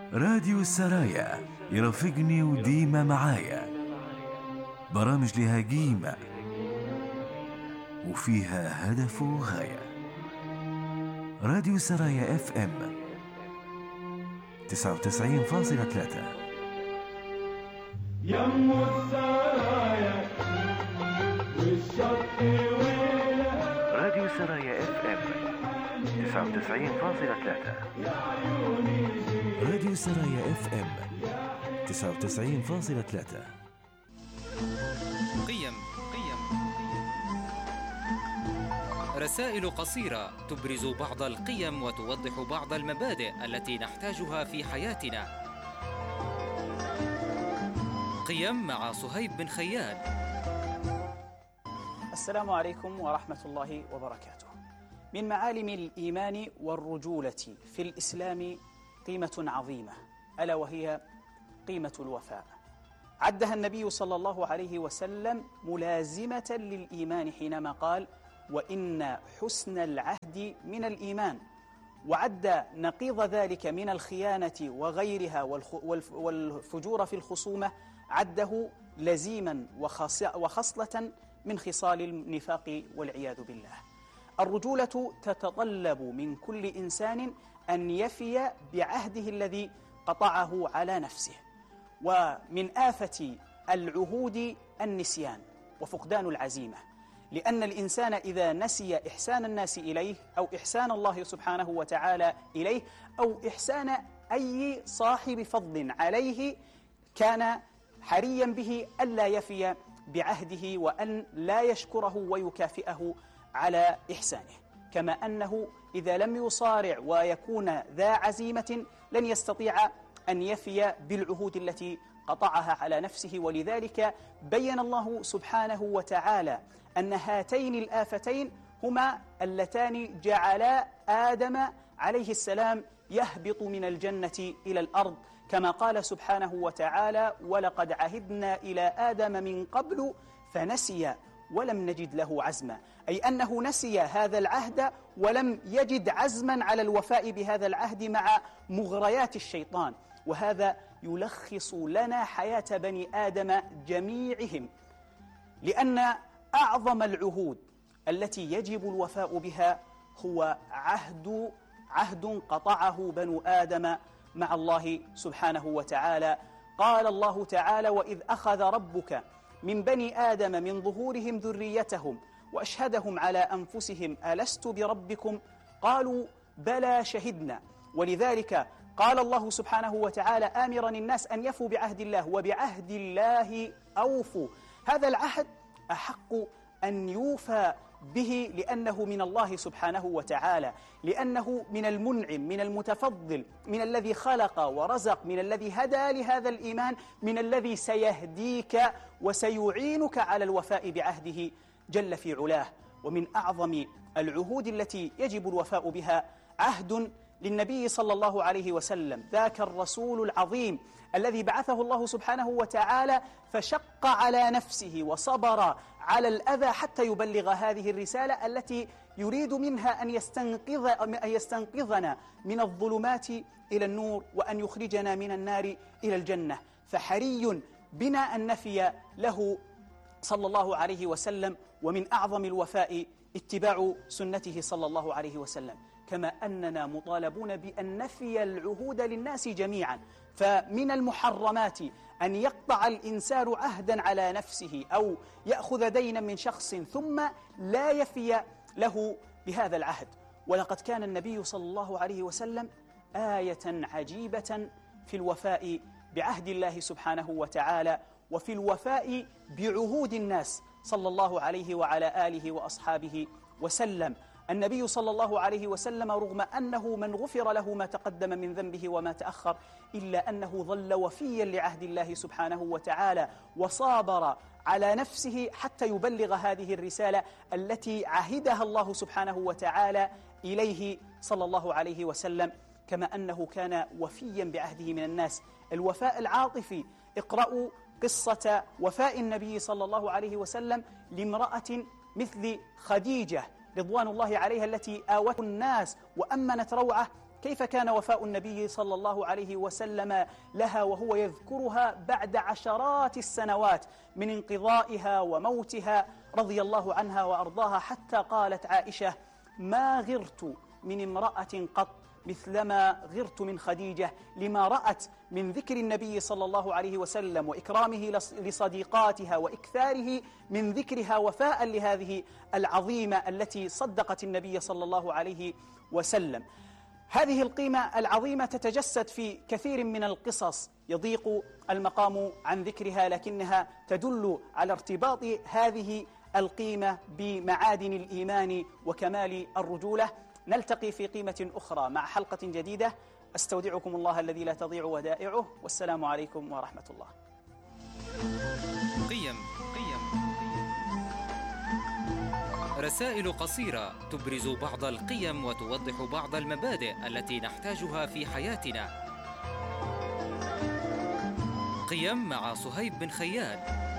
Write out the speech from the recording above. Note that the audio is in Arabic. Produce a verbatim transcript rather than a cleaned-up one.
راديو السرايا يرافقني وديما معايا، برامج لها قيمة وفيها هدف وغاية. راديو السرايا اف ام تسعة وتسعين فاصلة ثلاثة. يم السرايا والشط ويلها. راديو السرايا اف ام تسعة وتسعين فاصلة ثلاثة. راديو السرايا اف ام تسعة وتسعين فاصلة ثلاثة. قيم قيم رسائل قصيرة تبرز بعض القيم وتوضح بعض المبادئ التي نحتاجها في حياتنا. قيم مع صهيب بن خيال. السلام عليكم ورحمة الله وبركاته. من معالم الإيمان والرجولة في الإسلام قيمة عظيمة، ألا وهي قيمة الوفاء. عدها النبي صلى الله عليه وسلم ملازمة للإيمان حينما قال: وإن حسن العهد من الإيمان، وعد نقيض ذلك من الخيانة وغيرها والفجور في الخصومة، عده لزيما وخصلة من خصال النفاق والعياذ بالله. الرجولة تتطلب من كل إنسان أن يفي بعهده الذي قطعه على نفسه. ومن آفة العهود النسيان وفقدان العزيمة، لأن الإنسان إذا نسي إحسان الناس إليه أو إحسان الله سبحانه وتعالى إليه أو إحسان أي صاحب فضل عليه، كان حريا به ألا يفي بعهده وأن لا يشكره ويكافئه على إحسانه، كما أنه إذا لم يصارع ويكون ذا عزيمة لن يستطيع أن يفي بالعهود التي قطعها على نفسه. ولذلك بين الله سبحانه وتعالى أن هاتين الآفتين هما اللتان جعلا آدم عليه السلام يهبط من الجنة إلى الأرض، كما قال سبحانه وتعالى: ولقد عهدنا إلى آدم من قبل فنسي ولم نجد له عزما، أي أنه نسي هذا العهد ولم يجد عزما على الوفاء بهذا العهد مع مغريات الشيطان. وهذا يلخص لنا حياة بني آدم جميعهم، لأن أعظم العهود التي يجب الوفاء بها هو عهد عهد قطعه بنو آدم مع الله سبحانه وتعالى. قال الله تعالى: وإذ أخذ ربك من بني آدم من ظهورهم ذريتهم وأشهدهم على أنفسهم ألست بربكم قالوا بلى شهدنا. ولذلك قال الله سبحانه وتعالى آمرا الناس أن يفوا بعهد الله، وبعهد الله أوفوا. هذا العهد أحق أن يوفى به، لأنه من الله سبحانه وتعالى، لأنه من المنعم، من المتفضل، من الذي خلق ورزق، من الذي هدى لهذا الإيمان، من الذي سيهديك وسيعينك على الوفاء بعهده جل في علاه. ومن أعظم العهود التي يجب الوفاء بها عهد للنبي صلى الله عليه وسلم، ذاك الرسول العظيم الذي بعثه الله سبحانه وتعالى فشق على نفسه وصبر على الأذى حتى يبلغ هذه الرسالة التي يريد منها أن يستنقذ أن يستنقذنا من الظلمات إلى النور وأن يخرجنا من النار إلى الجنة. فحري بنا أن نفي له صلى الله عليه وسلم. ومن أعظم الوفاء اتباع سنته صلى الله عليه وسلم، كما أننا مطالبون بأن نفي العهود للناس جميعا. فمن المحرمات أن يقطع الإنسان عهدا على نفسه أو يأخذ دينا من شخص ثم لا يفي له بهذا العهد. ولقد كان النبي صلى الله عليه وسلم آية عجيبة في الوفاء بعهد الله سبحانه وتعالى وفي الوفاء بعهود الناس صلى الله عليه وعلى آله وأصحابه وسلم. النبي صلى الله عليه وسلم رغم أنه من غفر له ما تقدم من ذنبه وما تأخر، إلا أنه ظل وفيا لعهد الله سبحانه وتعالى وصابر على نفسه حتى يبلغ هذه الرسالة التي عهدها الله سبحانه وتعالى إليه صلى الله عليه وسلم. كما أنه كان وفيا بعهده من الناس. الوفاء العاطفي، اقرأوا قصة وفاء النبي صلى الله عليه وسلم لامرأة مثل خديجة رضوان الله عليها التي آوته الناس وأمنت روعة كيف كان وفاء النبي صلى الله عليه وسلم لها وهو يذكرها بعد عشرات السنوات من انقضائها وموتها رضي الله عنها وأرضاها، حتى قالت عائشة: ما غرت من امرأة قط مثلما غرت من خديجة، لما رأت من ذكر النبي صلى الله عليه وسلم وإكرامه لصديقاتها وإكثاره من ذكرها وفاء لهذه العظيمة التي صدقت النبي صلى الله عليه وسلم. هذه القيمة العظيمة تتجسد في كثير من القصص يضيق المقام عن ذكرها، لكنها تدل على ارتباط هذه القيمة بمعادن الإيمان وكمال الرجولة. نلتقي في قيمة أخرى مع حلقة جديدة. أستودعكم الله الذي لا تضيع ودائعه، والسلام عليكم ورحمة الله. قيم قيم رسائل قصيرة تبرز بعض القيم وتوضح بعض المبادئ التي نحتاجها في حياتنا. قيم مع صهيب بن خيال.